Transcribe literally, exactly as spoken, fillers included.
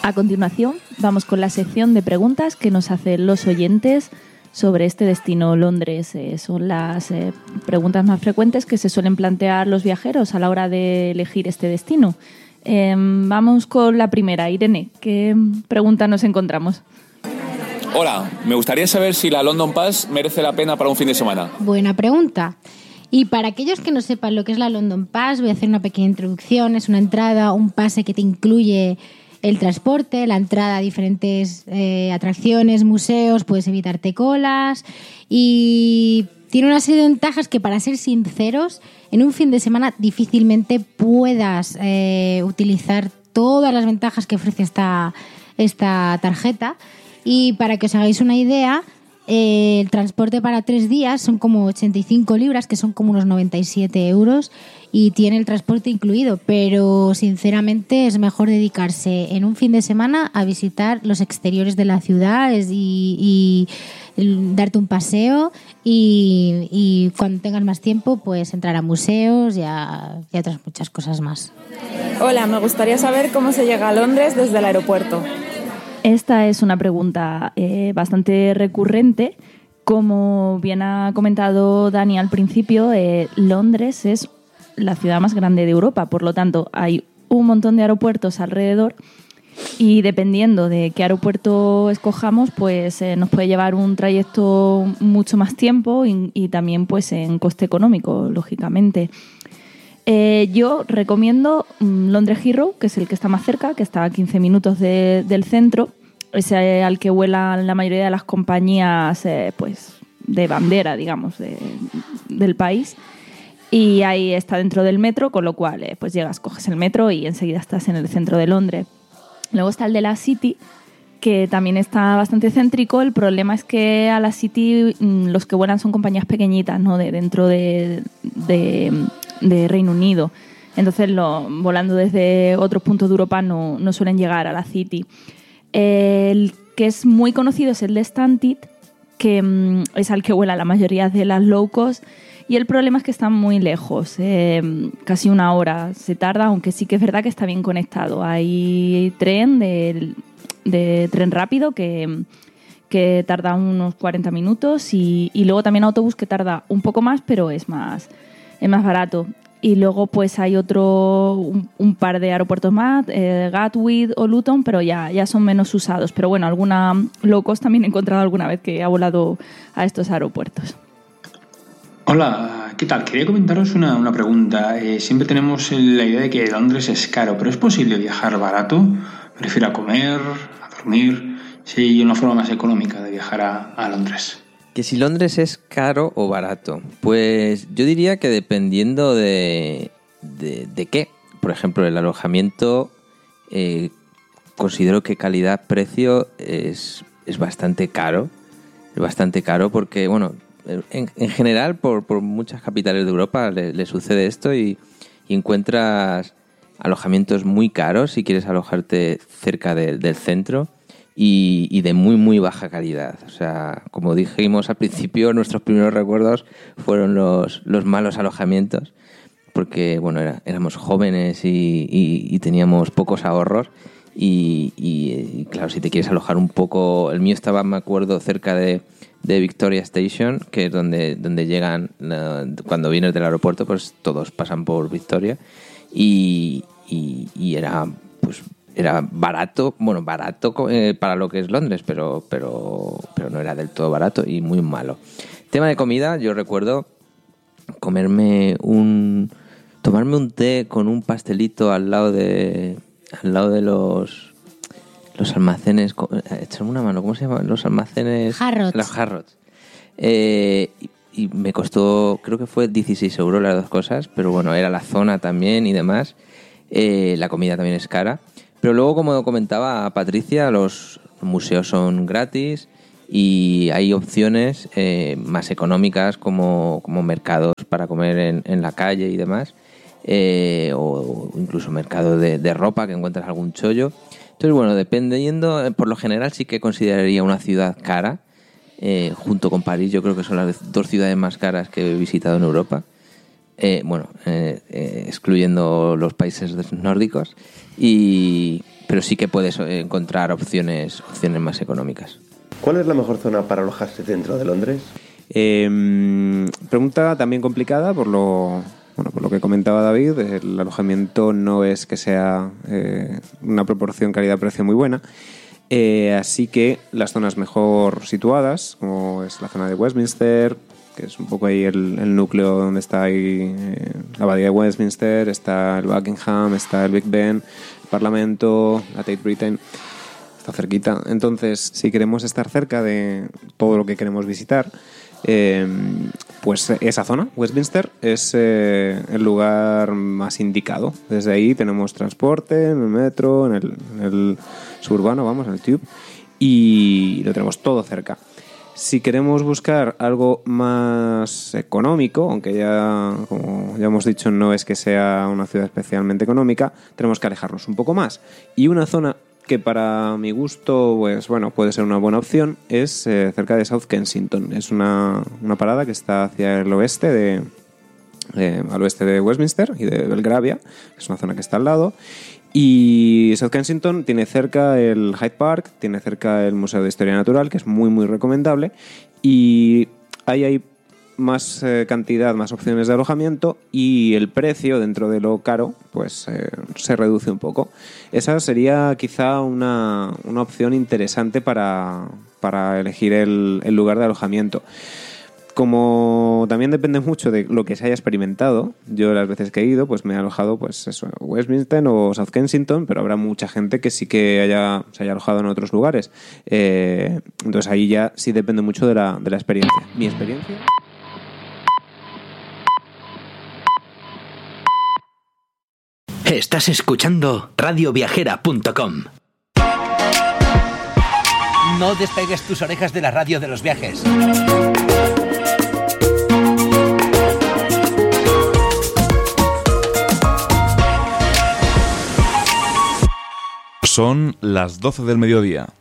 A continuación, vamos con la sección de preguntas que nos hacen los oyentes sobre este destino Londres. Eh, son las eh, preguntas más frecuentes que se suelen plantear los viajeros a la hora de elegir este destino. Eh, vamos con la primera. Irene, ¿qué pregunta nos encontramos? Hola, me gustaría saber si la London Pass merece la pena para un fin de semana. Buena pregunta. Y para aquellos que no sepan lo que es la London Pass, voy a hacer una pequeña introducción. Es una entrada, un pase que te incluye el transporte, la entrada a diferentes eh, atracciones, museos, puedes evitarte colas y tiene una serie de ventajas que, para ser sinceros, en un fin de semana difícilmente puedas eh, utilizar todas las ventajas que ofrece esta, esta tarjeta. Y para que os hagáis una idea, eh, el transporte para tres días son como ochenta y cinco libras, que son como unos noventa y siete euros, y tiene el transporte incluido. Pero sinceramente es mejor dedicarse en un fin de semana a visitar los exteriores de la ciudad y, y darte un paseo y, y cuando tengas más tiempo pues entrar a museos y a, y a otras muchas cosas más. Hola, me gustaría saber cómo se llega a Londres desde el aeropuerto. Esta es una pregunta eh, bastante recurrente. Como bien ha comentado Dani al principio, eh, Londres es la ciudad más grande de Europa, por lo tanto hay un montón de aeropuertos alrededor y dependiendo de qué aeropuerto escojamos, pues eh, nos puede llevar un trayecto mucho más tiempo y, y también pues en coste económico, lógicamente. Eh, yo recomiendo um, Londres Heathrow, que es el que está más cerca, que está a quince minutos de, del centro, es eh, al que vuelan la mayoría de las compañías eh, pues, de bandera, digamos, de, del país. Y ahí está dentro del metro, con lo cual eh, pues llegas, coges el metro y enseguida estás en el centro de Londres. Luego está el de la City, que también está bastante céntrico. El problema es que a la City mmm, los que vuelan son compañías pequeñitas, ¿no? De dentro de... de de Reino Unido. Entonces, lo, volando desde otros puntos de Europa no, no suelen llegar a la City. El que es muy conocido es el de Stansted, que mmm, es al que vuela la mayoría de las low cost, y el problema es que están muy lejos, eh, casi una hora se tarda, aunque sí que es verdad que está bien conectado. Hay tren de, de tren rápido que, que tarda unos cuarenta minutos y, y luego también autobús que tarda un poco más, pero es más es más barato. Y luego pues hay otro un, un par de aeropuertos más, eh, Gatwick o Luton, pero ya, ya son menos usados. Pero bueno, alguna low cost también he encontrado alguna vez que ha volado a estos aeropuertos. Hola, ¿qué tal? Quería comentaros una, una pregunta. Eh, siempre tenemos la idea de que Londres es caro, pero ¿es posible viajar barato? Me refiero a comer, a dormir. Sí, hay una forma más económica de viajar a, a Londres. Que si Londres es caro o barato, pues yo diría que dependiendo de, de, de qué. Por ejemplo, el alojamiento, eh, considero que calidad-precio es, es bastante caro. Es bastante caro porque, bueno, en, en general por, por muchas capitales de Europa le, le sucede esto y, y encuentras alojamientos muy caros si quieres alojarte cerca de, del centro. Y, y de muy, muy baja calidad. O sea, como dijimos al principio, nuestros primeros recuerdos fueron los, los malos alojamientos, porque, bueno, era, éramos jóvenes y, y, y teníamos pocos ahorros. Y, y, y, claro, si te quieres alojar un poco... El mío estaba, me acuerdo, cerca de, de Victoria Station, que es donde, donde llegan... Cuando vienes del aeropuerto, pues todos pasan por Victoria. Y, y, y era, pues... Era barato, bueno, barato eh, para lo que es Londres, pero, pero, pero no era del todo barato y muy malo. Tema de comida, yo recuerdo comerme un... Tomarme un té con un pastelito al lado de... Al lado de los... Los almacenes... Echarme una mano, ¿cómo se llaman? Los almacenes... Harrods. Los Harrods. Eh, y, y me costó, creo que fue dieciséis euros las dos cosas, pero bueno, era la zona también y demás. Eh, la comida también es cara. Pero luego, como comentaba Patricia, los museos son gratis y hay opciones eh, más económicas como, como mercados para comer en, en la calle y demás, eh, o incluso mercado de, de ropa que encuentras algún chollo. Entonces, bueno, dependiendo, por lo general sí que consideraría una ciudad cara, eh, junto con París. Yo creo que son las dos ciudades más caras que he visitado en Europa. Eh, bueno, eh, eh, excluyendo los países nórdicos. Y, pero sí que puedes encontrar opciones, opciones más económicas. ¿Cuál es la mejor zona para alojarse dentro de Londres? Eh, pregunta también complicada por lo, bueno, por lo que comentaba David. El alojamiento no es que sea eh, una proporción calidad-precio muy buena. Eh, así que las zonas mejor situadas, como es la zona de Westminster, que es un poco ahí el, el núcleo donde está ahí eh, la abadía de Westminster, está el Buckingham, está el Big Ben, el Parlamento, la Tate Britain, está cerquita. Entonces, si queremos estar cerca de todo lo que queremos visitar, eh, pues esa zona, Westminster, es eh, el lugar más indicado. Desde ahí tenemos transporte en el metro, en el, en el suburbano, vamos, en el Tube, y lo tenemos todo cerca. Si queremos buscar algo más económico, aunque ya, como ya hemos dicho, no es que sea una ciudad especialmente económica, tenemos que alejarnos un poco más. Y una zona que para mi gusto, pues bueno, puede ser una buena opción, es eh, cerca de South Kensington. Es una, una parada que está hacia el oeste de, eh, al oeste de Westminster y de Belgravia, que es una zona que está al lado. Y South Kensington tiene cerca el Hyde Park, tiene cerca el Museo de Historia Natural, que es muy muy recomendable, y ahí hay más eh, cantidad, más opciones de alojamiento, y el precio, dentro de lo caro, pues eh, se reduce un poco. Esa sería quizá una, una opción interesante para, para elegir el, el lugar de alojamiento. Como también depende mucho de lo que se haya experimentado, yo las veces que he ido, pues me he alojado, pues eso, Westminster o South Kensington, pero habrá mucha gente que sí que haya, se haya alojado en otros lugares. Eh, entonces ahí ya sí depende mucho de la, de la experiencia. Mi experiencia... Estás escuchando radio viajera punto com. No despegues tus orejas de la radio de los viajes. Son las doce del mediodía.